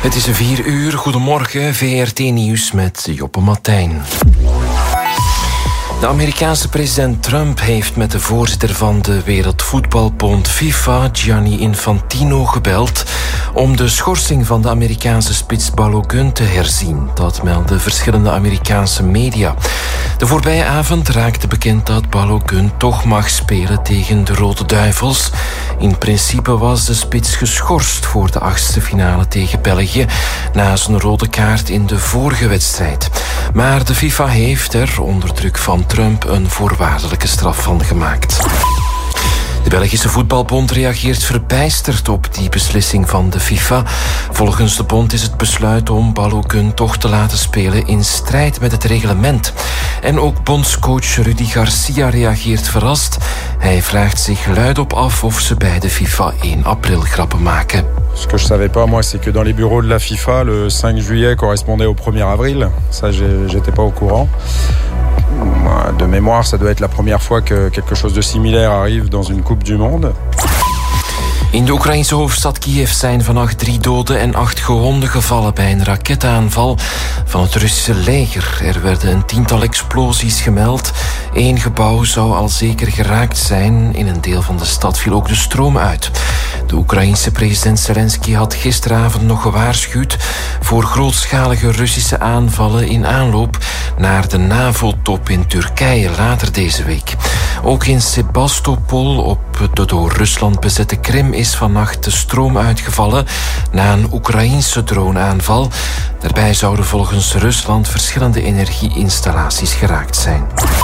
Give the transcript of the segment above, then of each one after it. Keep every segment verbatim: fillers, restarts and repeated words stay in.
Het is vier uur. Goedemorgen, V R T Nieuws met Joppe Martijn. De Amerikaanse president Trump heeft met de voorzitter van de Wereldvoetbalbond FIFA, Gianni Infantino, gebeld om de schorsing van de Amerikaanse spits Balogun te herzien. Dat melden verschillende Amerikaanse media. De voorbije avond raakte bekend dat Balogun toch mag spelen tegen de Rode Duivels. In principe was de spits geschorst voor de achtste finale tegen België na zijn rode kaart in de vorige wedstrijd. Maar de FIFA heeft er onder druk van Trump een voorwaardelijke straf van gemaakt. De Belgische Voetbalbond reageert verbijsterd op die beslissing van de FIFA. Volgens de bond is het besluit om Balogun toch te laten spelen in strijd met het reglement. En ook bondscoach Rudy Garcia reageert verrast. Hij vraagt zich luidop af of ze bij de FIFA één april grappen maken. Ce que je savais pas, moi, c'est que dans les bureaux de la FIFA, le cinq juillet correspondait au premier avril. Ça, j'étais pas au courant. De mémoire, ça doit être la première fois que quelque chose de similaire arrive dans une Coupe du Monde. In de Oekraïnse hoofdstad Kiev zijn vannacht drie doden en acht gewonden gevallen bij een raketaanval van het Russische leger. Er werden een tiental explosies gemeld. Eén gebouw zou al zeker geraakt zijn. In een deel van de stad viel ook de stroom uit. De Oekraïense president Zelensky had gisteravond nog gewaarschuwd voor grootschalige Russische aanvallen in aanloop naar de NAVO-top in Turkije later deze week. Ook in Sebastopol op de door Rusland bezette Krim is vannacht de stroom uitgevallen na een Oekraïense droneaanval. Daarbij zouden volgens Rusland verschillende energieinstallaties geraakt zijn.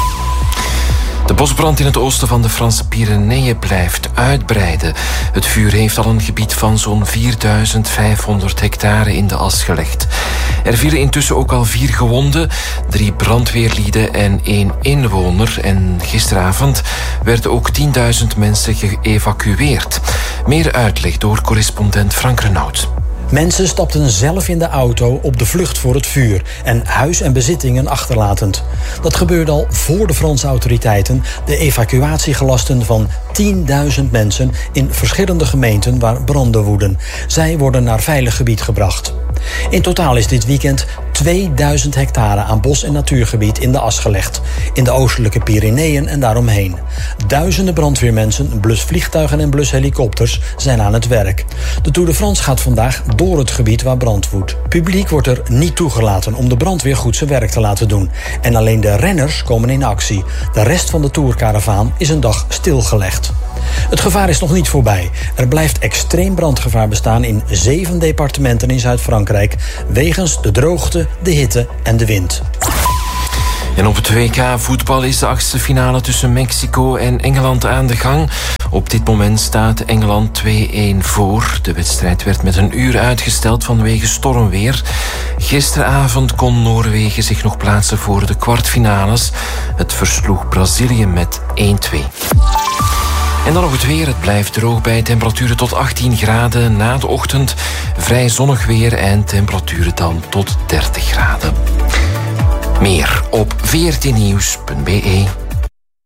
De bosbrand in het oosten van de Franse Pyreneeën blijft uitbreiden. Het vuur heeft al een gebied van zo'n vierduizend vijfhonderd hectare in de as gelegd. Er vielen intussen ook al vier gewonden, drie brandweerlieden en één inwoner. En gisteravond werden ook tienduizend mensen geëvacueerd. Meer uitleg door correspondent Frank Renaud. Mensen stapten zelf in de auto op de vlucht voor het vuur en huis en bezittingen achterlatend. Dat gebeurde al voor de Franse autoriteiten de evacuatie gelasten van tienduizend mensen in verschillende gemeenten waar branden woeden. Zij worden naar veilig gebied gebracht. In totaal is dit weekend tweeduizend hectare aan bos- en natuurgebied in de as gelegd. In de oostelijke Pyreneeën en daaromheen. Duizenden brandweermensen, blusvliegtuigen en blushelikopters zijn aan het werk. De Tour de France gaat vandaag door het gebied waar brand woedt. Publiek wordt er niet toegelaten om de brandweer goed zijn werk te laten doen. En alleen de renners komen in actie. De rest van de Tourcaravaan is een dag stilgelegd. Het gevaar is nog niet voorbij. Er blijft extreem brandgevaar bestaan in zeven departementen in Zuid-Frankrijk wegens de droogte, de hitte en de wind. En op het W K voetbal is de achtste finale tussen Mexico en Engeland aan de gang. Op dit moment staat Engeland twee-één voor. De wedstrijd werd met een uur uitgesteld vanwege stormweer. Gisteravond kon Noorwegen zich nog plaatsen voor de kwartfinales. Het versloeg Brazilië met één-twee. En dan nog het weer. Het blijft droog bij temperaturen tot achttien graden. Na de ochtend vrij zonnig weer en temperaturen dan tot dertig graden. Meer op v r t nieuws punt b e.